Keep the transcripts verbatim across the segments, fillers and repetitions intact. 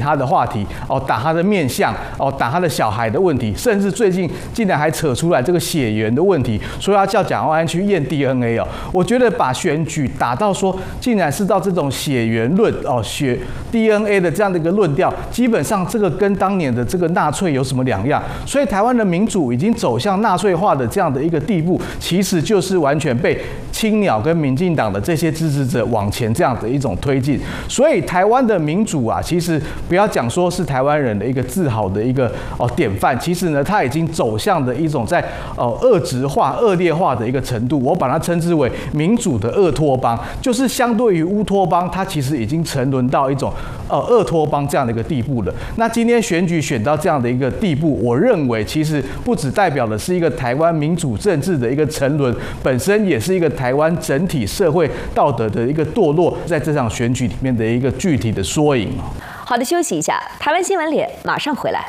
他的话题哦，打他的面相哦，打他的小孩的问题，甚至最近竟然还扯出来这个血缘的问题，说要叫蒋万安去验 D N A 哦。我觉得把选举打到说，竟然是到这种血缘论哦，血 D N A 的这样的一个论调，基本上这个跟当年的这个纳粹有什么两样？所以台湾的民主已经走向纳粹化的这样的一个地步，其实就是完全被青鸟跟民进党的这些支持者往前这样的一种推进。所以台湾的民主啊，其实不要讲说是台湾人的一个自豪的一个哦典范，其实呢，它已经走向的一种在哦恶质化、恶劣化的一个程度。我把它称之为民主的鄂托邦，就是相对于乌托邦，它其实已经沉沦到一种呃鄂托邦这样的一个地步了。那今天选举选到这样的一个地步，我认为其实不只代表的是一个台湾民主政治的一个沉沦，本身也是一个台湾整体社会道德的一个堕落，在这场选举里面的一个具体的缩影。 好的，休息一下，台湾新闻脸马上回来。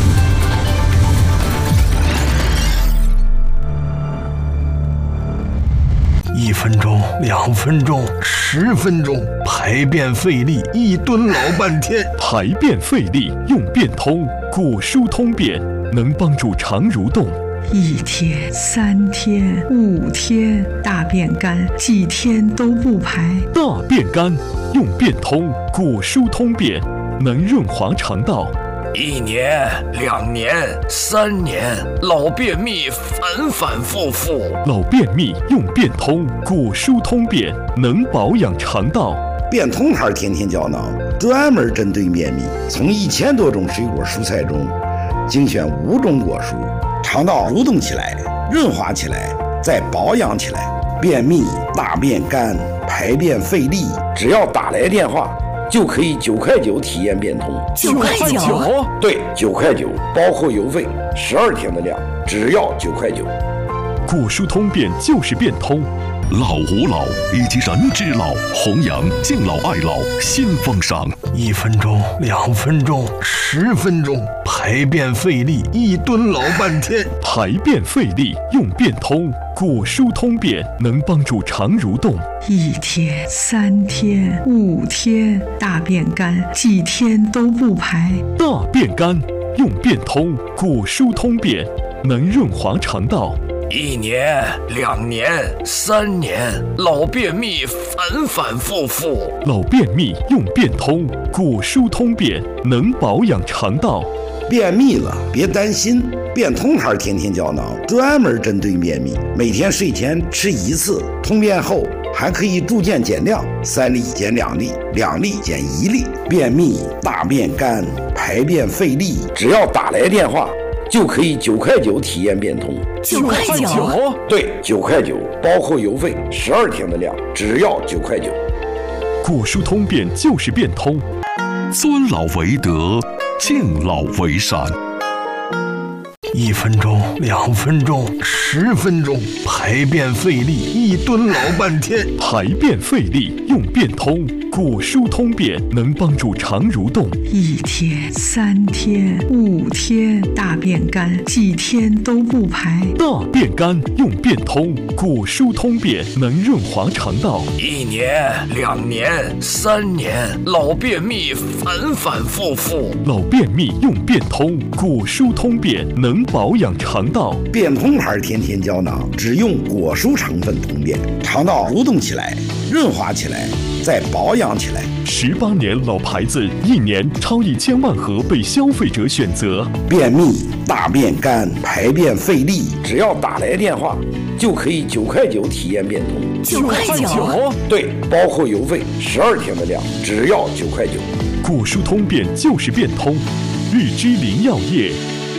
一分钟，两分钟，十分钟，排便费力，一蹲老半天。 排便费力用便通，果蔬通便能帮助肠蠕动。 一天、三天、五天，大便干，几天都不排。 大便干用便通，果蔬通便能润滑肠道。 一年、两年、三年，老便秘反反复复。 老便秘用便通，果蔬通便能保养肠道。 便通牌天天胶囊专门针对便秘，从一千多种水果蔬菜中精选五种果蔬，肠道蠕动起来，润滑起来，再保养起来。便秘、大便干、排便费力，只要打来电话就可以九块九体验便通。 九块九？ 对，九块九，包括邮费，十二天的量，只要九块九。 果蔬通便就是便通。 老吾老以及人之老，弘扬敬老爱老新风尚。 一分钟，两分钟，十分钟，排便费力，一蹲老半天。 排便费力用便通，果蔬通便能帮助肠蠕动。 一天、三天、五天，大便干，几天都不排。 大便干用便通，果蔬通便能润滑肠道。 一年、两年、三年，老便秘反反复复。 老便秘用便通，果蔬通便能保养肠道。 便秘了别担心，便通牌天天胶囊专门针对便秘，每天睡前吃一次，通便后还可以逐渐减量，三粒减两粒，两粒减一粒。便秘、大便干、排便费力，只要打来电话就可以九块九体验便通。 九块九？ 对，九块九，包括邮费，十二天的量，只要九块九。 果蔬通便就是便通。 尊老为德，敬老为善。 一分钟，两分钟，十分钟，排便费力，一蹲老半天。 排便费力用便通，果蔬通便能帮助肠蠕动。 一天、三天、五天，大便干，几天都不排。 大便干用便通，果蔬通便能润滑肠道。 一年、两年、三年，老便秘反反复复。 老便秘用便通，果蔬通便能保养肠道。 便通牌天天胶囊只用果蔬成分通便，肠道蠕动起来，润滑起来，再保养起来。 十八年老牌子，一年超一千万盒被消费者选择。 便秘、大便干、排便费力，只要打来电话就可以九块九体验便通。 九块九？ 对，包括邮费，十二天的量，只要九块九。 果蔬通便就是便通，日居林药业。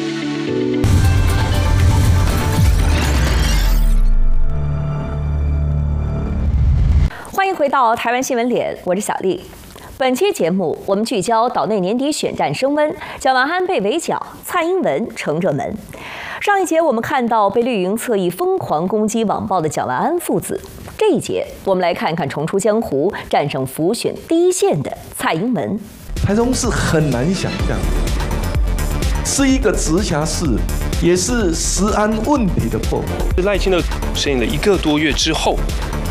欢迎回到台湾新闻脸，我是小丽。本期节目我们聚焦岛内年底选战升温，蒋万安被围剿，蔡英文成热门。上一节我们看到被绿营侧翼疯狂攻击网暴的蒋万安父子，这一节我们来看看重出江湖、战胜辅选第一线的蔡英文。 台中市很难想象，是一个直辖市，也是食安问题的破口。 赖清德适应了一个多月之后，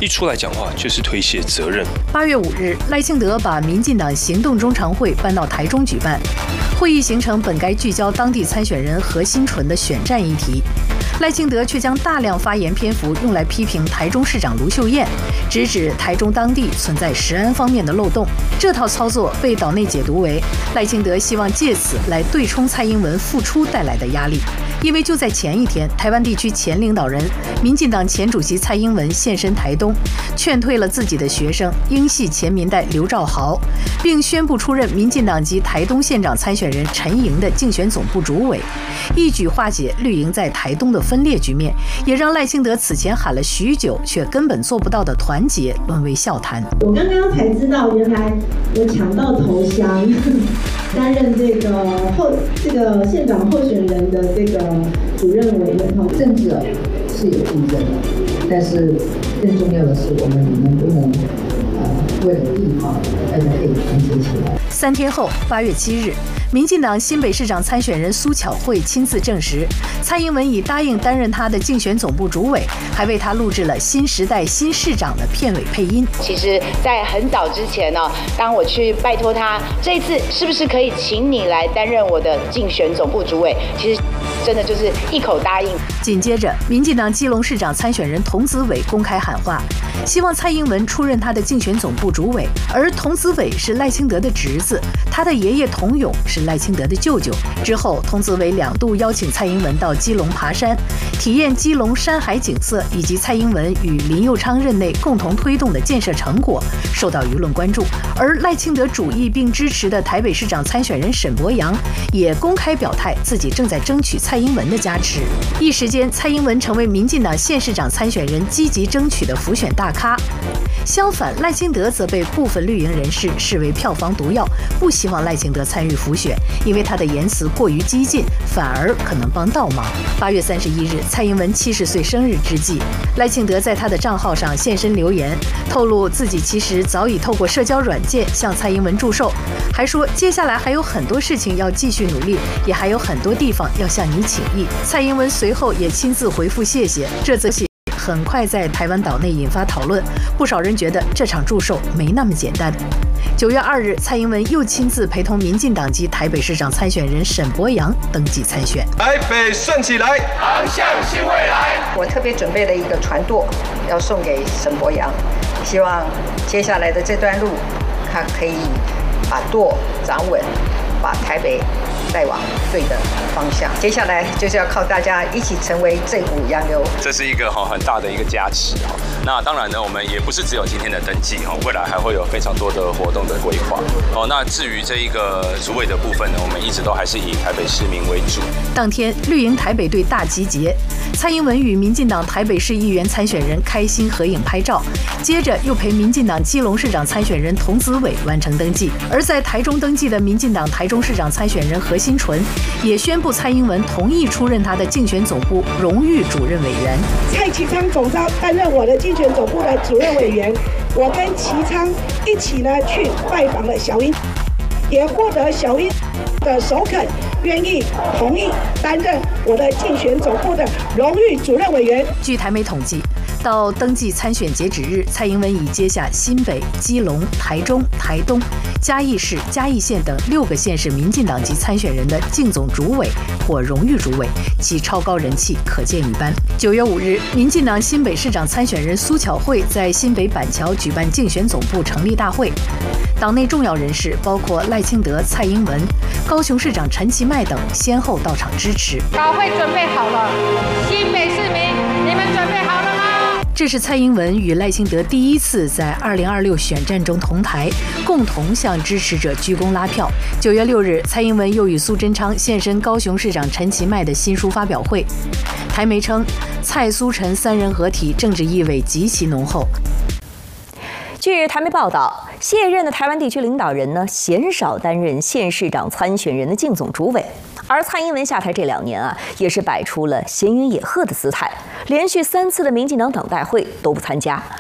一出来讲话就是推卸责任。 八月五日，赖清德把民进党行动中常会搬到台中举办，会议行程本该聚焦当地参选人何新纯的选战议题，赖清德却将大量发言篇幅用来批评台中市长卢秀燕，直指台中当地存在食安方面的漏洞。这套操作被岛内解读为赖清德希望借此来对冲蔡英文复出带来的压力。因为就在前一天，台湾地区前领导人、民进党前主席蔡英文现身台东，劝退了自己的学生英系前民代刘兆豪，并宣布出任民进党籍台东县长参选人陈莹的竞选总部主委，一举化解绿营在台东的分裂局面，也让赖清德此前喊了许久却根本做不到的团结沦为笑谈。 我刚刚才知道，原来我抢到头香，担任这个候这个县长候选人的这个主任委员哈。 政治是有竞争的，但是更重要的是我们能不能呃为了地方大家可以团结起来。 三天后，八月七日，民进党新北市长参选人苏巧慧亲自证实，蔡英文已答应担任他的竞选总部主委，还为他录制了《新时代新市长》的片尾配音。 其实，在很早之前呢，当我去拜托他，这一次是不是可以请你来担任我的竞选总部主委？其实。真的就是一口答应。 紧接着，民进党基隆市长参选人童子伟公开喊话，希望蔡英文出任他的竞选总部主委。而童子伟是赖清德的侄子，他的爷爷童勇是赖清德的舅舅。之后，童子伟两度邀请蔡英文到基隆爬山，体验基隆山海景色以及蔡英文与林右昌任内共同推动的建设成果，受到舆论关注。而赖清德主义并支持的台北市长参选人沈伯洋也公开表态，自己正在争取蔡英文的加持。一时间，蔡英文成为民进党县市长参选人积极争取的辅选大咖。相反，赖清德则被部分绿营人士视为票房毒药，不希望赖清德参与辅选，因为他的言辞过于激进，反而可能帮倒忙。八月三十一日，蔡英文七十岁生日之际，赖清德在他的账号上现身留言，透露自己其实早已透过社交软件向蔡英文祝寿，还说接下来还有很多事情要继续努力，也还有很多地方要向你请益。蔡英文随后也亲自回复谢谢，这则信很快在台湾岛内引发讨论，不少人觉得这场祝寿没那么简单。九月二日，蔡英文又亲自陪同民进党籍台北市长参选人沈伯洋登记参选。 台北顺起来， 航向新未来。 我特别准备了一个船舵，要送给沈伯洋，希望接下来的这段路，他可以把舵掌稳，把台北带往对的方向。接下来就是要靠大家一起成为这股洋流。 这是一个哈很大的一个加持哈。那当然呢，我们也不是只有今天的登记哈，未来还会有非常多的活动的规划哦。那至于这一个主委的部分呢，我们一直都还是以台北市民为主。 当天，绿营台北队大集结，蔡英文与民进党台北市议员参选人开心合影拍照，接着又陪民进党基隆市长参选人童子伟完成登记。而在台中登记的民进党台中市长参选人何新纯也宣布蔡英文同意出任他的竞选总部荣誉主任委员。 蔡其昌总召担任我的竞选总部的主任委员，我跟其昌一起呢去拜访了小英，也获得小英的首肯，愿意同意担任我的竞选总部的荣誉主任委员。 据台媒统计，到登记参选截止日，蔡英文已接下新北、基隆、台中、台东、嘉义市、嘉义县等六个县市民进党籍参选人的竞总主委或荣誉主委，其超高人气可见一斑。九月五日，民进党新北市长参选人苏巧慧在新北板桥举办竞选总部成立大会，党内重要人士包括赖清德、蔡英文、高雄市长陈其迈等先后到场支持。 早会准备好了，新北市民，你们准备好了吗？ 这是蔡英文与赖清德第一次在二零二六选战中同台，共同向支持者鞠躬拉票。九月六日，蔡英文又与苏贞昌现身高雄市长陈其迈的新书发表会。台媒称，蔡苏陈三人合体政治意味极其浓厚。 据台媒报道，卸任的台湾地区领导人呢，鲜少担任县市长参选人的竞总主委。而蔡英文下台这两年啊，也是摆出了闲云野鹤的姿态，连续三次的民进党党代会都不参加。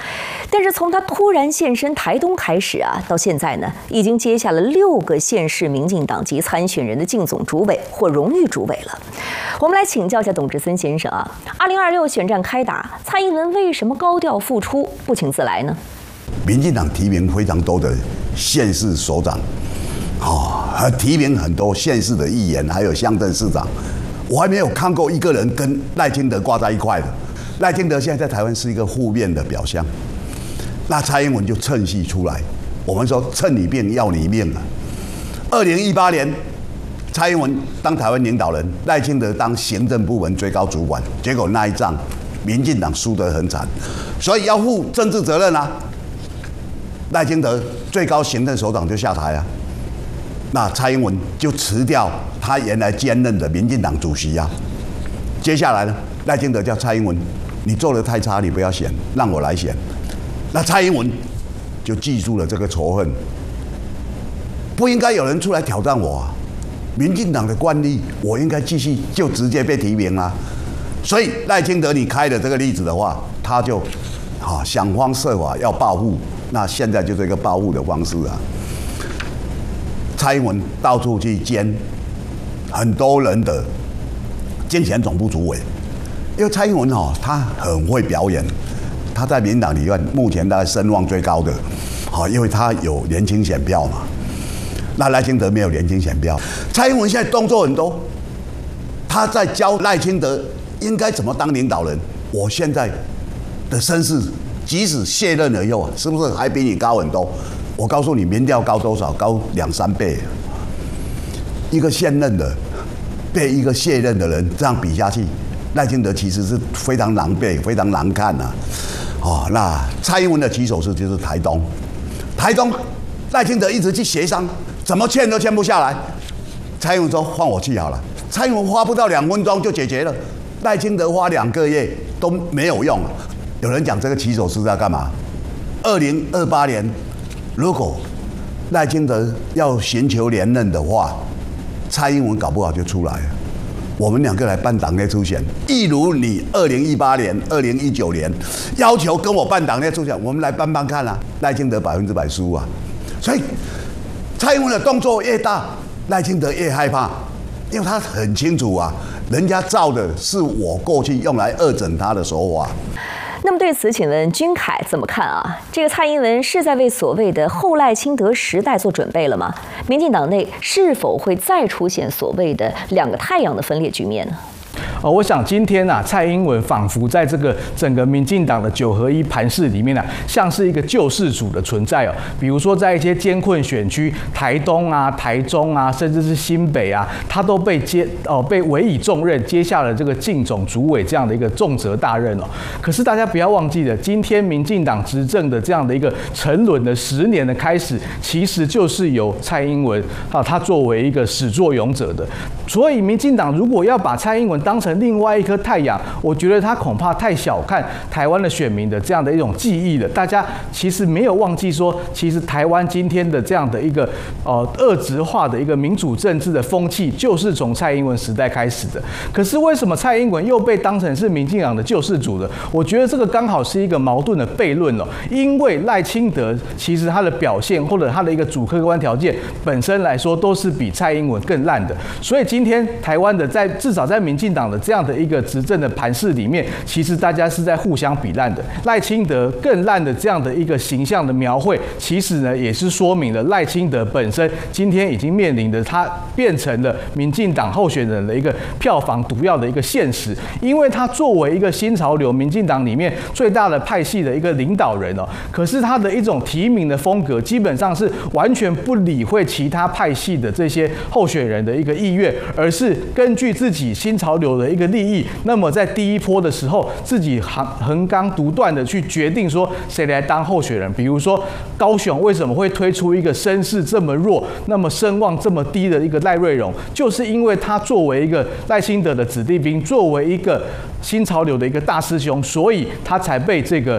但是从他突然现身台东开始啊，到现在呢，已经接下了六个县市民进党籍参选人的竞总主委或荣誉主委了。我们来请教一下董志森先生啊，二零二六选战开打，蔡英文为什么高调复出，不请自来呢？ 民进党提名非常多的县市首长，哦，还提名很多县市的议员，还有乡镇市长。我还没有看过一个人跟赖清德挂在一块的。赖清德现在在台湾是一个负面的表象，那蔡英文就趁虚出来。我们说趁你病要你命啊！二零一八年，蔡英文当台湾领导人，赖清德当行政部门最高主管，结果那一仗，民进党输得很惨，所以要负政治责任啊。赖清德最高行政首长就下台啊，那蔡英文就辞掉他原来兼任的民进党主席啊。接下来呢，赖清德叫蔡英文，你做得太差，你不要选，让我来选。那蔡英文就记住了这个仇恨，不应该有人出来挑战我啊！民进党的惯例，我应该继续就直接被提名啊。所以赖清德你开的这个例子的话，他就啊想方设法要报复。那现在就是一个报复的方式啊。蔡英文到处去兼很多人的竞选总部主委，因为蔡英文哦，他很会表演，他在民进党里面目前大概声望最高的，好，因为他有年轻选票嘛。那赖清德没有年轻选票，蔡英文现在动作很多，他在教赖清德应该怎么当领导人。我现在的声势，即使卸任了以后，是不是还比你高很多？我告诉你，民调高多少？高两三倍。一个现任的被一个卸任的人这样比下去，赖清德其实是非常狼狈、非常难看呐、啊。哦，那蔡英文的起手式就是台东，台东赖清德一直去协商，怎么签都签不下来。蔡英文说换我去好了，蔡英文花不到两分钟就解决了，赖清德花两个月都没有用。有人讲这个起手式在干嘛？二零二八年如果赖清德要寻求连任的话，蔡英文搞不好就出来了。我们两个来办党内初选，一如你二零一八年、二零一九年要求跟我办党内初选，我们来办办看啊。赖清德百分之百输啊，所以蔡英文的动作越大，赖清德越害怕，因为他很清楚啊，人家照的是我过去用来恶整他的手法。 那么对此，请问君凯怎么看啊？这个蔡英文是在为所谓的后赖清德时代做准备了吗？民进党内是否会再出现所谓的两个太阳的分裂局面呢？ 哦，我想今天啊，蔡英文仿佛在这个整个民进党的九合一盘势里面啊，像是一个救世主的存在哦。比如说，在一些艰困选区，台东啊、台中啊，甚至是新北啊，他都被接哦被委以重任，接下了这个竞总主委这样的一个重责大任哦。可是大家不要忘记了，今天民进党执政的这样的一个沉沦的十年的开始，其实就是由蔡英文啊，他作为一个始作俑者的。所以，民进党如果要把蔡英文当成另外一颗太阳，我觉得他恐怕太小看台湾的选民的这样的一种记忆了。大家其实没有忘记说，其实台湾今天的这样的一个呃恶质化的一个民主政治的风气，就是从蔡英文时代开始的。可是为什么蔡英文又被当成是民进党的救世主呢？我觉得这个刚好是一个矛盾的悖论哦。因为赖清德其实他的表现或者他的一个主客观条件本身来说，都是比蔡英文更烂的。所以今天台湾的在至少在民进党的这样的一个执政的盘势里面，其实大家是在互相比烂的。赖清德更烂的这样的一个形象的描绘，其实呢也是说明了赖清德本身今天已经面临的他变成了民进党候选人的一个票房毒药的一个现实。因为他作为一个新潮流民进党里面最大的派系的一个领导人哦，可是他的一种提名的风格基本上是完全不理会其他派系的这些候选人的一个意愿，而是根据自己新潮流的一个利益，那么在第一波的时候，自己横横纲独断的去决定说谁来当候选人。比如说高雄为什么会推出一个声势这么弱、那么声望这么低的一个赖瑞荣，就是因为他作为一个赖清德的子弟兵，作为一个新潮流的一个大师兄，所以他才被这个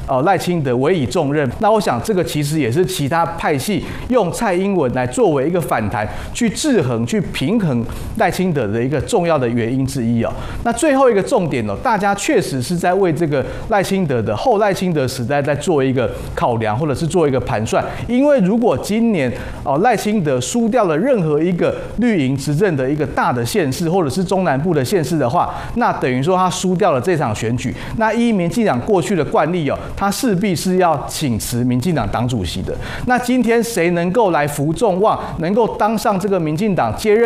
呃赖清德委以重任。那我想这个其实也是其他派系用蔡英文来作为一个反弹，去制衡、去平衡赖清德的一个重要的原因之一哦。那最后一个重点哦，大家确实是在为这个赖清德的后赖清德时代在做一个考量，或者是做一个盘算。因为如果今年哦赖清德输掉了任何一个绿营执政的一个大的县市，或者是中南部的县市的话，那等于说他输掉了这场选举。那依民进党过去的惯例哦，他势必是要请辞民进党党主席的。那今天谁能够来服众望，能够当上这个民进党接任